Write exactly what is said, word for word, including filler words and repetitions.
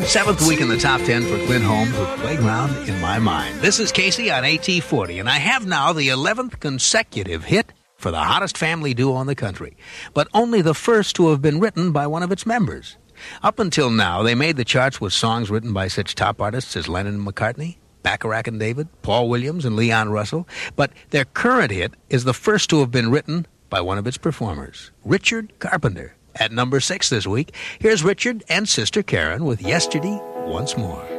Seventh week in the top ten for Clint Holmes with Playground in My Mind. This is Casey on A T forty, and I have now the eleventh consecutive hit for the hottest family duo in the country, but only the first to have been written by one of its members. Up until now, they made the charts with songs written by such top artists as Lennon and McCartney, Bacharach and David, Paul Williams and Leon Russell, but their current hit is the first to have been written by one of its performers, Richard Carpenter. At number six this week, here's Richard and Sister Karen with Yesterday Once More.